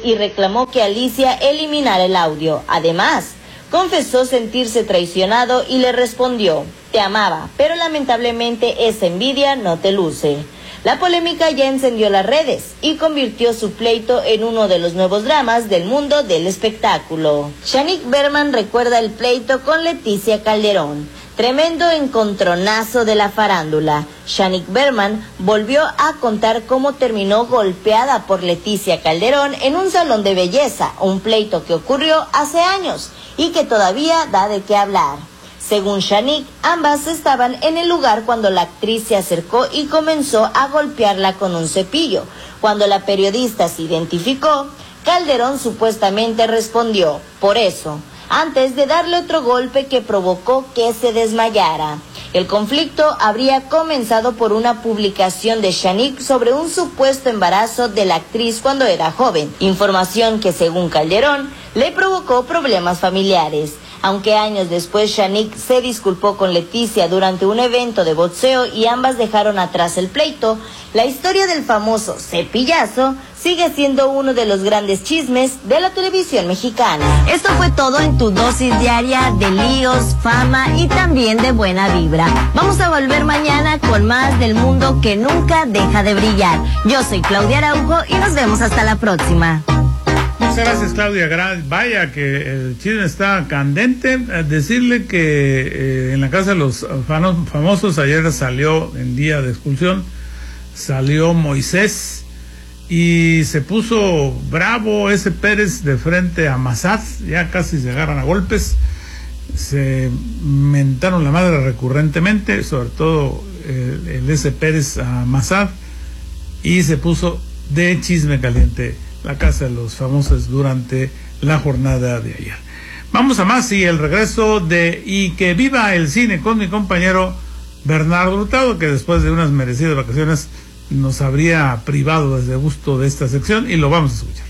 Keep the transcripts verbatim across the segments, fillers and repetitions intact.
y reclamó que Alicia eliminara el audio. Además, confesó sentirse traicionado y le respondió: te amaba, pero lamentablemente esa envidia no te luce. La polémica ya encendió las redes y convirtió su pleito en uno de los nuevos dramas del mundo del espectáculo. Shanik Berman recuerda el pleito con Leticia Calderón. Tremendo encontronazo de la farándula. Shanik Berman volvió a contar cómo terminó golpeada por Leticia Calderón en un salón de belleza, un pleito que ocurrió hace años y que todavía da de qué hablar. Según Shanik, ambas estaban en el lugar cuando la actriz se acercó y comenzó a golpearla con un cepillo. Cuando la periodista se identificó, Calderón supuestamente respondió: por eso, antes de darle otro golpe que provocó que se desmayara. El conflicto habría comenzado por una publicación de Shanik sobre un supuesto embarazo de la actriz cuando era joven, información que, según Calderón, le provocó problemas familiares. Aunque años después Shanik se disculpó con Leticia durante un evento de boxeo y ambas dejaron atrás el pleito, la historia del famoso cepillazo sigue siendo uno de los grandes chismes de la televisión mexicana. Esto fue todo en tu dosis diaria de líos, fama y también de buena vibra. Vamos a volver mañana con más del mundo que nunca deja de brillar. Yo soy Claudia Araujo y nos vemos hasta la próxima. Muchas gracias, Claudia. Vaya que el chisme está candente. Decirle que eh, en la casa de los famosos ayer salió, en día de expulsión, salió Moisés y se puso bravo ese Pérez de frente a Massad. Ya casi se agarran a golpes, se mentaron la madre recurrentemente, sobre todo el, el ese Pérez a Massad, y se puso de chisme caliente la casa de los famosos durante la jornada de ayer. Vamos a más y el regreso de Y que viva el cine con mi compañero Bernardo Hurtado, que después de unas merecidas vacaciones nos habría privado desde gusto de esta sección, y lo vamos a escuchar.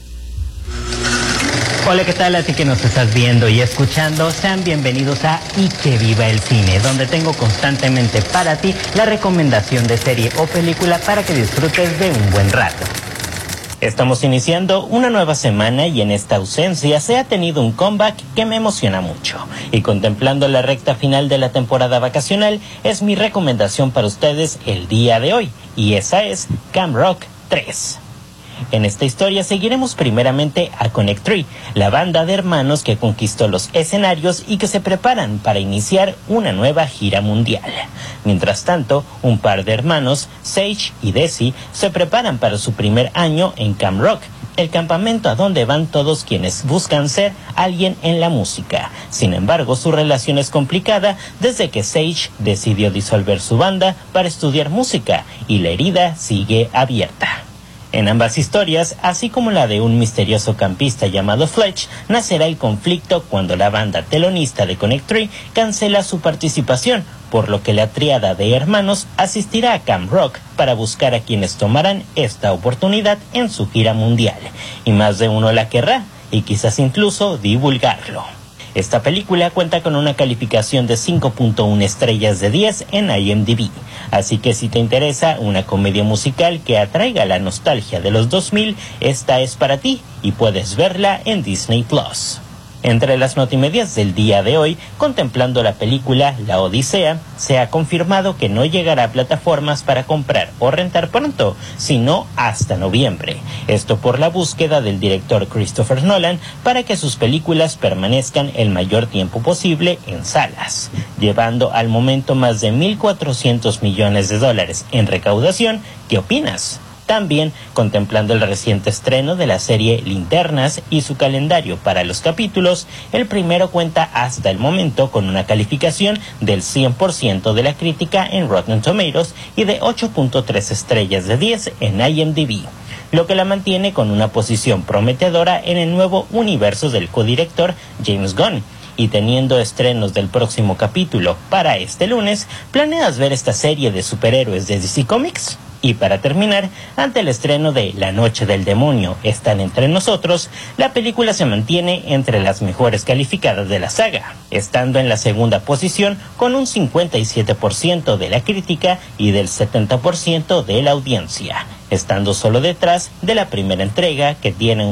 Hola, ¿qué tal a ti que nos estás viendo y escuchando? Sean bienvenidos a Y que viva el cine, donde tengo constantemente para ti la recomendación de serie o película para que disfrutes de un buen rato. Estamos iniciando una nueva semana y en esta ausencia se ha tenido un comeback que me emociona mucho. Y contemplando la recta final de la temporada vacacional, es mi recomendación para ustedes el día de hoy. Y esa es Camp Rock tres. En esta historia seguiremos primeramente a Connect Three, la banda de hermanos que conquistó los escenarios y que se preparan para iniciar una nueva gira mundial. Mientras tanto, un par de hermanos, Sage y Desi, se preparan para su primer año en Camp Rock, el campamento a donde van todos quienes buscan ser alguien en la música. Sin embargo, su relación es complicada desde que Sage decidió disolver su banda para estudiar música y la herida sigue abierta. En ambas historias, así como la de un misterioso campista llamado Fletch, nacerá el conflicto cuando la banda telonista de Connect Three cancela su participación, por lo que la tríada de hermanos asistirá a Camp Rock para buscar a quienes tomarán esta oportunidad en su gira mundial. Y más de uno la querrá, y quizás incluso divulgarlo. Esta película cuenta con una calificación de cinco punto uno estrellas de diez en I M D B, así que si te interesa una comedia musical que atraiga la nostalgia de los dos mil, esta es para ti y puedes verla en Disney Plus. Entre las notimedias del día de hoy, contemplando la película La Odisea, se ha confirmado que no llegará a plataformas para comprar o rentar pronto, sino hasta noviembre. Esto por la búsqueda del director Christopher Nolan para que sus películas permanezcan el mayor tiempo posible en salas, llevando al momento más de mil cuatrocientos millones de dólares en recaudación. ¿Qué opinas? También, contemplando el reciente estreno de la serie Linternas y su calendario para los capítulos, el primero cuenta hasta el momento con una calificación del cien por ciento de la crítica en Rotten Tomatoes y de ocho punto tres estrellas de diez en I M D B, lo que la mantiene con una posición prometedora en el nuevo universo del codirector James Gunn. Y teniendo estrenos del próximo capítulo para este lunes, ¿planeas ver esta serie de superhéroes de D C Comics? Y para terminar, ante el estreno de La Noche del Demonio están entre nosotros, la película se mantiene entre las mejores calificadas de la saga, estando en la segunda posición con un cincuenta y siete por ciento de la crítica y del setenta por ciento de la audiencia, estando solo detrás de la primera entrega que tiene